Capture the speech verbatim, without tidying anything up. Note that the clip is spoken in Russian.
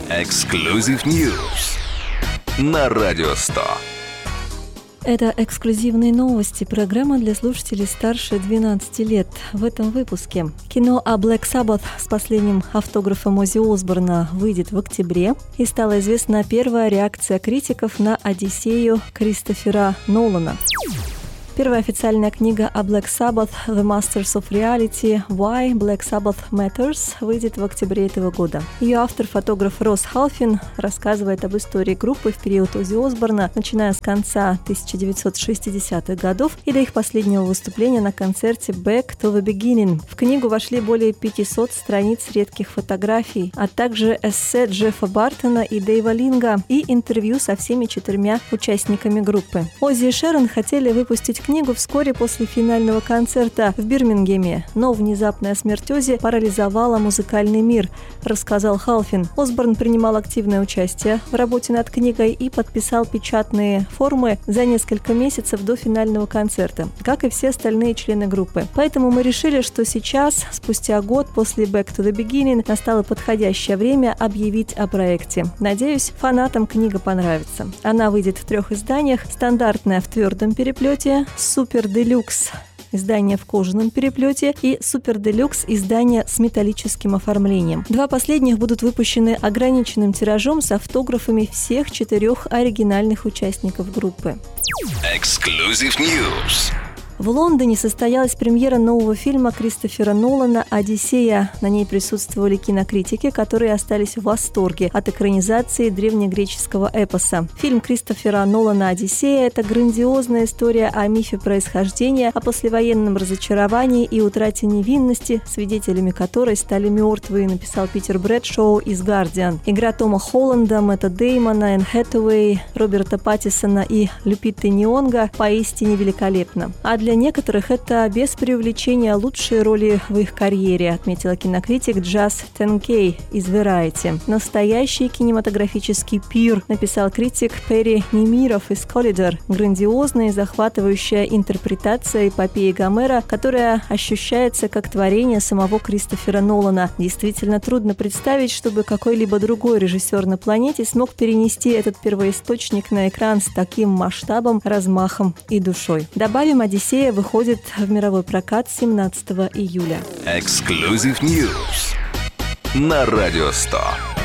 Exclusive News на Радио сто. Это эксклюзивные новости, программа для слушателей старше двенадцати лет. В этом выпуске кино о Black Sabbath с последним автографом Оззи Осборна выйдет в октябре, и стала известна первая реакция критиков на «Одиссею» Кристофера Нолана. Первая официальная книга о Black Sabbath «The Masters of Reality. Why Black Sabbath Matters» выйдет в октябре этого года. Ее автор, фотограф Росс Халфин, рассказывает об истории группы в период Оззи Осборна, начиная с конца тысяча девятьсот шестидесятых годов и до их последнего выступления на концерте «Back to the Beginning». В книгу вошли более пятисот страниц редких фотографий, а также эссе Джеффа Бартона и Дэйва Линга и интервью со всеми четырьмя участниками группы. Оззи и Шерон хотели выпустить книгу вскоре после финального концерта в Бирмингеме, но внезапная смерть Оззи парализовала музыкальный мир, рассказал Халфин. Осборн принимал активное участие в работе над книгой и подписал печатные формы за несколько месяцев до финального концерта, как и все остальные члены группы. Поэтому мы решили, что сейчас, спустя год после Back to the Beginning, настало подходящее время объявить о проекте. Надеюсь, фанатам книга понравится. Она выйдет в трех изданиях: стандартная в твердом переплете, Супер Делюкс издание в кожаном переплете и Супер Делюкс издание с металлическим оформлением. Два последних будут выпущены ограниченным тиражом с автографами всех четырех оригинальных участников группы. Exclusive News. В Лондоне состоялась премьера нового фильма Кристофера Нолана «Одиссея». На ней присутствовали кинокритики, которые остались в восторге от экранизации древнегреческого эпоса. Фильм Кристофера Нолана «Одиссея» — это грандиозная история о мифе происхождения, о послевоенном разочаровании и утрате невинности, свидетелями которой стали мертвые, написал Питер Брэдшоу из «Гардиан». Игра Тома Холланда, Мэтта Деймона, Энн Хэтэуэй, Роберта Паттисона и Люпиты Нионго поистине великолепна. А для некоторых это без преувеличения лучшие роли в их карьере, отметила кинокритик Джаз Тенкей из Variety. Настоящий кинематографический пир, написал критик Перри Немиров из Collider. Грандиозная и захватывающая интерпретация эпопеи Гомера, которая ощущается как творение самого Кристофера Нолана. Действительно трудно представить, чтобы какой-либо другой режиссер на планете смог перенести этот первоисточник на экран с таким масштабом, размахом и душой. Добавим, «Одиссея» выходит в мировой прокат семнадцатого июля. Exclusive News на Радио сто.